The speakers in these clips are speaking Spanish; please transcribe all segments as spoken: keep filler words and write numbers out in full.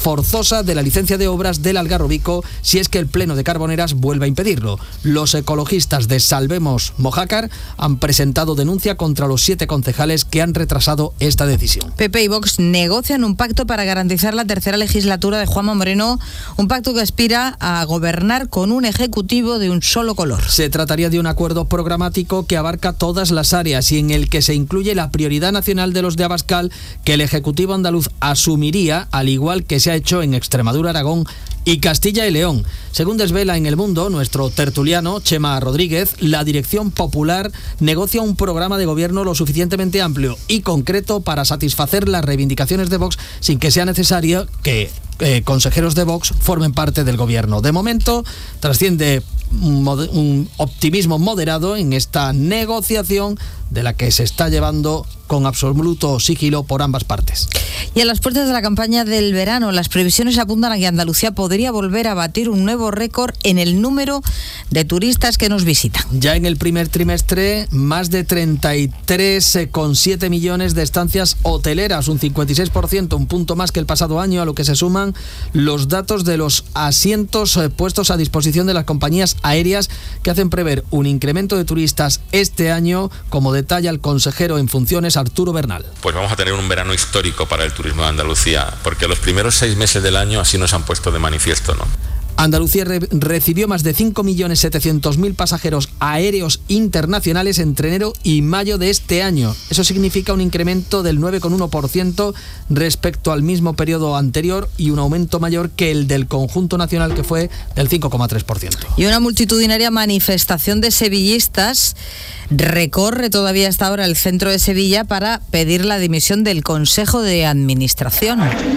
forzosa de la licencia de obras del Algarrobico si es que el Pleno de Carboneras vuelve a impedirlo. Los ecologistas de Salvemos Mojácar han presentado denuncia contra los siete concejales que han retrasado esta decisión. P P y Vox negocian un pacto para garantizar la tercera legislatura de Juanma Moreno, un pacto que aspira a gobernar con un ejecutivo de un solo color. Se trataría de un acuerdo programático que abarca todas las áreas y en el que se incluye la prioridad nacional de los de Abascal que el Ejecutivo andaluz asumiría, al igual que se ha hecho en Extremadura, Aragón y Castilla y León. Según desvela en El Mundo nuestro tertuliano Chema Rodríguez, la Dirección Popular negocia un programa de gobierno lo suficientemente amplio y concreto para satisfacer las reivindicaciones de Vox sin que sea necesario que eh, consejeros de Vox formen parte del gobierno. De momento trasciende un, un optimismo moderado en esta negociación de la que se está llevando con absoluto sigilo por ambas partes. Y a las puertas de la campaña del verano, las previsiones apuntan a que Andalucía podría volver a batir un nuevo récord en el número de turistas que nos visitan. Ya en el primer trimestre, más de treinta y tres coma siete millones de estancias hoteleras, un cincuenta y seis por ciento, un punto más que el pasado año, a lo que se suman los datos de los asientos puestos a disposición de las compañías aéreas que hacen prever un incremento de turistas este año, como detalla el consejero en funciones Arturo Bernal. Pues vamos a tener un verano histórico para el turismo de Andalucía, porque los primeros seis meses del año así nos han puesto de manifiesto, ¿no? Andalucía re- recibió más de cinco millones setecientos mil pasajeros aéreos internacionales entre enero y mayo de este año. Eso significa un incremento del nueve coma uno por ciento respecto al mismo periodo anterior y un aumento mayor que el del conjunto nacional, que fue del cinco coma tres por ciento. Y una multitudinaria manifestación de sevillistas recorre todavía hasta ahora el centro de Sevilla para pedir la dimisión del Consejo de Administración.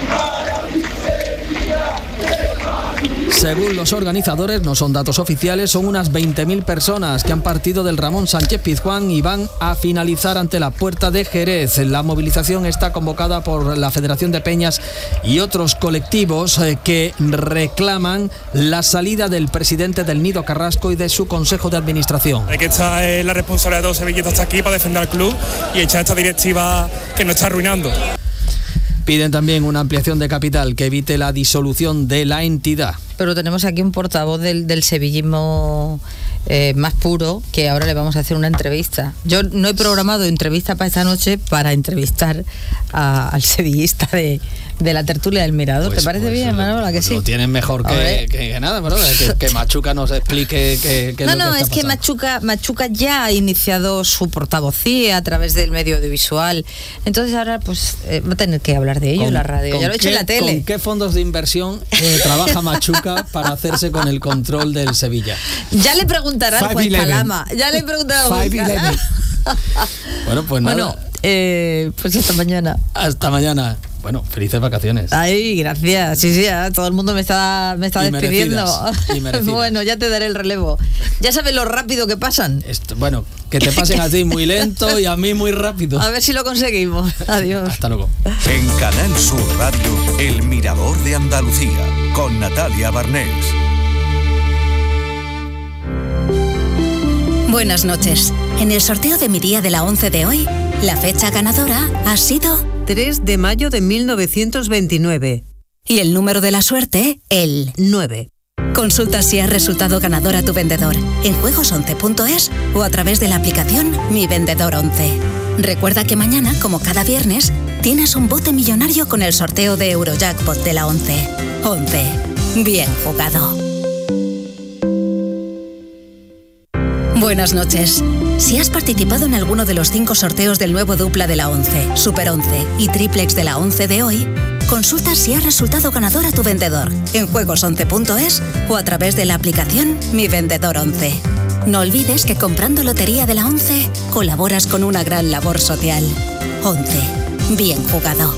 Según los organizadores, no son datos oficiales, son unas veinte mil personas que han partido del Ramón Sánchez Pizjuán y van a finalizar ante la Puerta de Jerez. La movilización está convocada por la Federación de Peñas y otros colectivos eh, que reclaman la salida del presidente del Nido Carrasco y de su Consejo de Administración. Hay que echar eh, la responsabilidad de los sevillistas hasta aquí para defender al club y echar esta directiva que nos está arruinando. Piden también una ampliación de capital que evite la disolución de la entidad. Pero tenemos aquí un portavoz del, del sevillismo eh, más puro, que ahora le vamos a hacer una entrevista. Yo no he programado entrevista para esta noche para entrevistar a, al sevillista de, de la tertulia del Mirador. Pues, ¿Te parece pues, bien, Manuela? Que sí. Lo tienen mejor que, que, que nada, ¿verdad? Que, que Machuca nos explique qué es No, lo no, que es está que pasando. Machuca, Machuca ya ha iniciado su portavocía a través del medio audiovisual. Entonces ahora pues eh, va a tener que hablar de ello en la radio. Ya lo he hecho en la tele. ¿Con qué fondos de inversión eh, trabaja Machuca para hacerse con el control del Sevilla? Ya le preguntará al juez Calama. Ya le preguntará al juez Calama. Bueno, pues nada. Bueno, eh, pues hasta mañana. Hasta mañana. Bueno, felices vacaciones. Ay, gracias. Sí, sí, ya, todo el mundo me está, me está Y despidiendo. merecidas, y merecidas. Bueno, ya te daré el relevo. Ya sabes lo rápido que pasan. Esto, bueno, que te pasen a ti muy lento y a mí muy rápido. A ver si lo conseguimos. Adiós. Hasta luego. En Canal Sur Radio, El Mirador de Andalucía, con Natalia Barnés. Buenas noches. En el sorteo de mi día de la once de hoy, la fecha ganadora ha sido tres de mayo de mil novecientos veintinueve. Y el número de la suerte, el nueve. Consulta si has resultado ganador a tu vendedor en juegos once punto es o a través de la aplicación Mi Vendedor once. Recuerda que mañana, como cada viernes, tienes un bote millonario con el sorteo de Eurojackpot de la once. once. Bien jugado. Buenas noches. Si has participado en alguno de los cinco sorteos del nuevo dupla de la once, Super once y Triplex de la once de hoy, consulta si has resultado ganador a tu vendedor en juegos once punto es o a través de la aplicación Mi Vendedor once. No olvides que comprando Lotería de la once colaboras con una gran labor social. once. Bien jugado.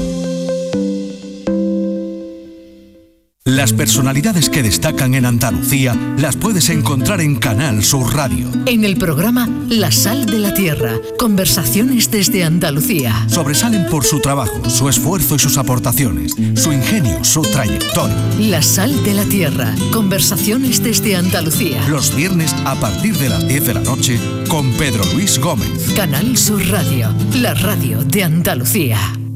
Las personalidades que destacan en Andalucía las puedes encontrar en Canal Sur Radio. En el programa La Sal de la Tierra, conversaciones desde Andalucía. Sobresalen por su trabajo, su esfuerzo y sus aportaciones, su ingenio, su trayectoria. La Sal de la Tierra, conversaciones desde Andalucía. Los viernes a partir de las diez de la noche con Pedro Luis Gómez. Canal Sur Radio, la radio de Andalucía.